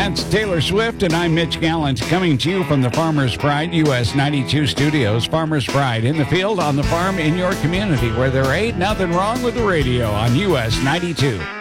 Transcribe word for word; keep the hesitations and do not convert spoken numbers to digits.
That's Taylor Swift, and I'm Mitch Gallant, coming to you from the Farmer's Pride U S ninety-two studios. Farmer's Pride, in the field, on the farm, in your community, where there ain't nothing wrong with the radio on U S ninety-two.